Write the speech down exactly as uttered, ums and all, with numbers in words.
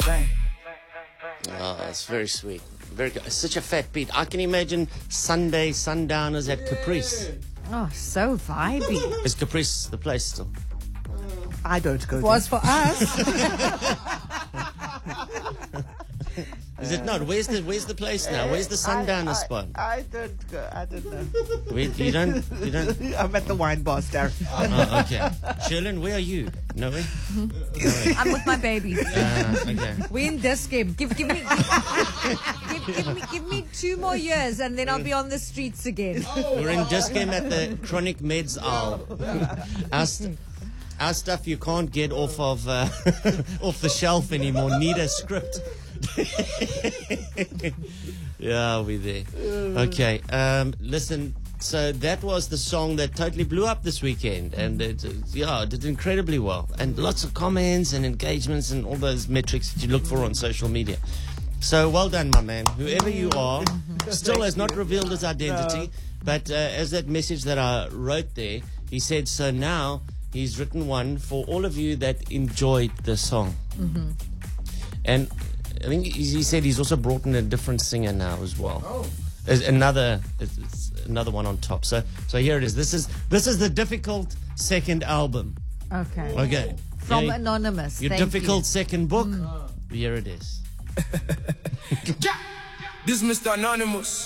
Oh, it's very sweet. Very good. It's such a fat beat. I can imagine Sunday sundowners at Caprice. Oh, so vibey. Is Caprice the place still? I don't go Was for us. Is it not? Where's the Where's the place now? Where's the sundowner I, spot? I, I don't go. I don't know. Where, you don't. You don't. I'm at the wine bar, Darren. Oh, okay. Sherlyn, where are you? Nowhere. Nowhere. I'm with my baby. Uh, okay. We're in this game. Give, give me, give, give me, give me two more years, and then I'll be on the streets again. We're in disc game at the Chronic Meds Owl. Our, st- our stuff you can't get off of uh, off the shelf anymore. Need a script. Yeah, we're there. Okay. Um, listen. So that was the song that totally blew up this weekend, and it, yeah, it did incredibly well, and lots of comments and engagements and all those metrics that you look for on social media. So well done, my man. Whoever you are, still has not revealed his identity, but uh, as that message that I wrote there, he said, so now he's written one for all of you that enjoyed the song. Mm-hmm. And I think he said he's also brought in a different singer now as well. Oh. There's another, it's another one on top. So, so here it is. This is this is the difficult second album. Okay. Okay. From Your- Anonymous. Your Thank difficult you. second book. Here it is. This Mister Anonymous.